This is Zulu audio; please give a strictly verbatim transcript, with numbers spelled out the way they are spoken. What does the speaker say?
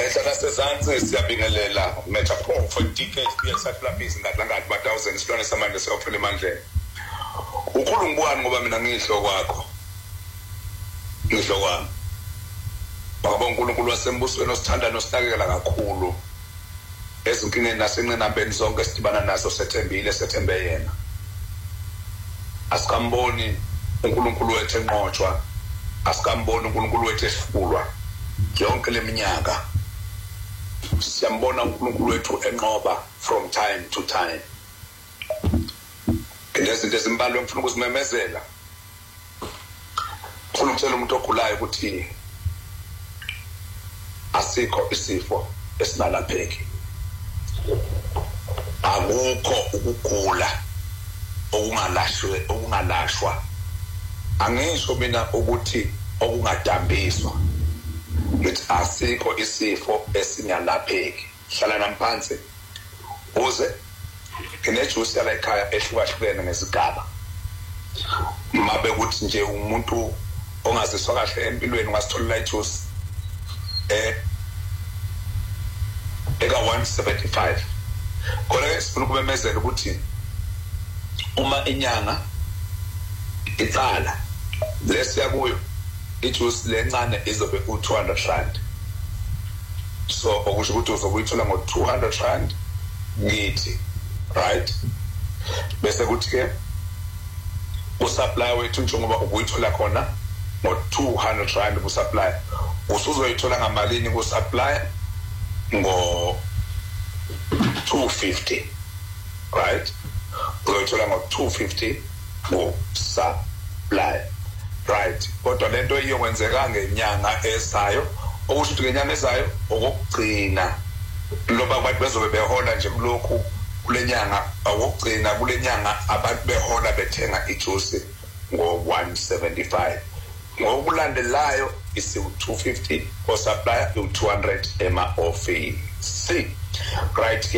Ngehlala sezantsi siyabingelela metaphor for decades kuyasahlapisa ngadlangathi ba thousand silwane samanje siyophela emandleni. Ukhulumbwani ngoba mina ngihlo kwakho. Ngihlo kwami. Baba uNkulunkulu wasembusweni osithanda nosinakekela kakhulu. Ezinkingeni nasenqinambeni zonke sidibana nazo sethembile sethembe yena. Asikamboni uNkulunkulu wethu enqotshwa, asikamboni uNkulunkulu wethu esifulwa. Yonke leminyaka siyambona uNkulunkulu wethu enqoba from time to time. Ngezinto ezimbalwa ngifuna ukuzimemezela. Ngifuna ukutshela umuntu ogulayo ukuthi asikho isifo esinalapheki. Akukho ukugula okungalashwe okungalashwa. Angisho mina ukuthi okungadambiswa. Ngithi asikho isifo esingalapheki. Hlala namphansi uze nginejuice yala ekhaya ehlukahlukene ngezigaba. Mabe ukuthi nje umuntu ongaziswa kahle empilweni ungasithola ijuice eh eka one seventy-five. Kodwa sifuna ukubemezela ukuthi uma inyanga iqala lesiya kuyo ijuice lencane izobe ku two hundred rand. So okusho ukuthi uzokuyithola ngo two hundred rand ngithi, right? Bese kuthi ke usupply wethu njengoba ukuyithola khona ngo two hundred rand ku supply, usuzoyithola ngamalini ku supply ngo two fifty, right? Uzoyithola ngo two fifty ku supply, right? Kodwa lento iyokwenzeka ngenyanga ezayo, okusho ukuthi ngenyanga ezayo okugcina loba abantu bezobe behola nje kulokhu kulenyanga awugcina kulenyanga abantu behola bethenga ijuice ngo one seventy-five. Ngokulandelayo isi two fifty o supply u two hundred ema office, right?